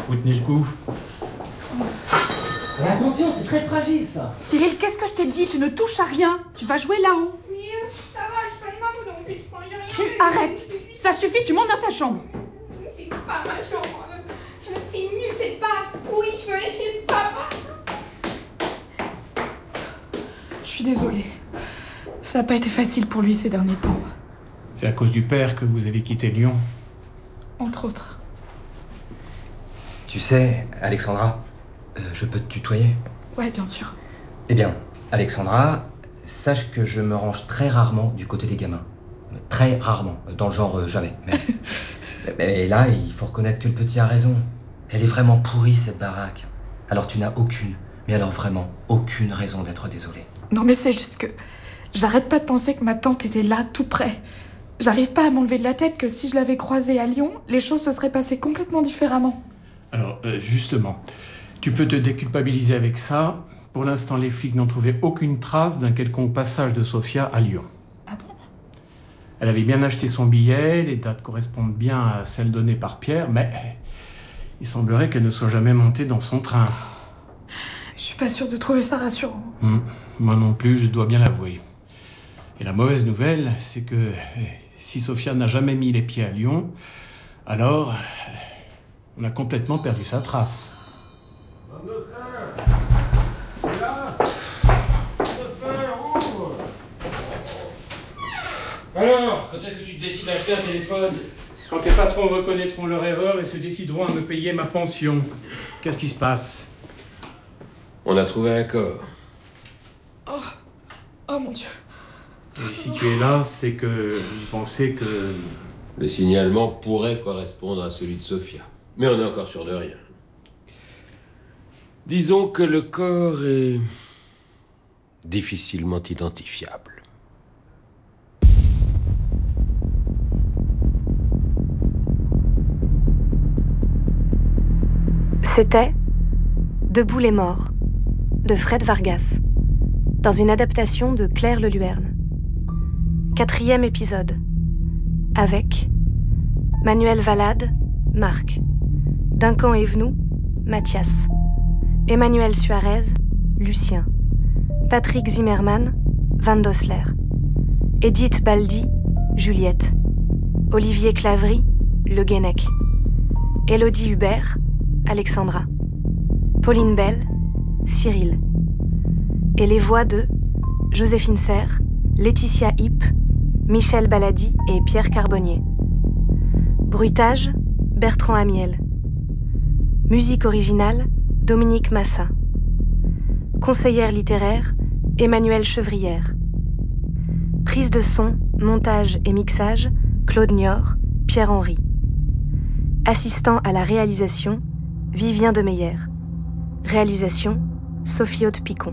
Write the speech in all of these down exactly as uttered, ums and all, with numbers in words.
Vous tenez le coup. Mais attention, c'est très fragile ça. Cyril, qu'est-ce que je t'ai dit? Tu ne touches à rien. Tu vas jouer là-haut. Mais euh, ça va, c'est pas de ma faute non plus. Enfin, j'ai rien Tu fait. arrêtes. Ça suffit, tu montes dans ta chambre. C'est pas ma chambre. Je suis nulle, c'est pas pourri, tu veux aller chez papa. Je suis désolée. Ça n'a pas été facile pour lui ces derniers temps. C'est à cause du père que vous avez quitté Lyon. Entre autres. Tu sais, Alexandra, euh, je peux te tutoyer? Ouais, bien sûr. Eh bien, Alexandra, sache que je me range très rarement du côté des gamins. Très rarement, dans le genre euh, jamais. Mais, mais là, il faut reconnaître que le petit a raison. Elle est vraiment pourrie, cette baraque. Alors tu n'as aucune, mais alors vraiment aucune raison d'être désolée. Non mais c'est juste que... J'arrête pas de penser que ma tante était là, tout près. J'arrive pas à m'enlever de la tête que si je l'avais croisée à Lyon, les choses se seraient passées complètement différemment. Alors, euh, justement, tu peux te déculpabiliser avec ça. Pour l'instant, les flics n'ont trouvé aucune trace d'un quelconque passage de Sofia à Lyon. Ah bon? Elle avait bien acheté son billet, les dates correspondent bien à celles données par Pierre, mais il semblerait qu'elle ne soit jamais montée dans son train. Je suis pas sûre de trouver ça rassurant. Hum, moi non plus, je dois bien l'avouer. Et la mauvaise nouvelle, c'est que si Sofia n'a jamais mis les pieds à Lyon, alors on a complètement perdu sa trace. Alors, quand est-ce que tu décides d'acheter un téléphone? Quand tes patrons reconnaîtront leur erreur et se décideront à me payer ma pension, qu'est-ce qui se passe? On a trouvé un corps. Oh, oh mon Dieu. Et si tu es là, c'est que vous pensez que... Le signalement pourrait correspondre à celui de Sofia. Mais on est encore sûr de rien. Disons que le corps est difficilement identifiable. C'était Debout les morts de Fred Vargas, dans une adaptation de Claire Leluerne. Quatrième épisode, avec Manuel Valade, Marc, Duncan Evenou, Mathias, Emmanuel Suarez, Lucien, Patrick Zimmermann, Van Dossler, Edith Baldi, Juliette, Olivier Clavry, Le Guenec, Élodie Hubert, Alexandra, Pauline Bell, Cyril, et les voix de Joséphine Serre, Laetitia Hipp, Michel Baladi et Pierre Carbonnier. Bruitage, Bertrand Amiel. Musique originale, Dominique Massa. Conseillère littéraire, Emmanuelle Chevrière. Prise de son, montage et mixage, Claude Niort, Pierre-Henry. Assistant à la réalisation, Vivien Demeyer. Réalisation, Sophie Haute-Picon.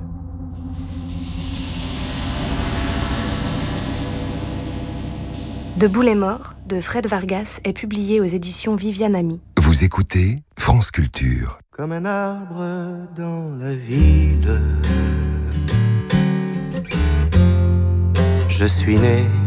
Debout les morts de Fred Vargas est publié aux éditions Viviane Ami. Vous écoutez France Culture. Comme un arbre dans la ville, je suis né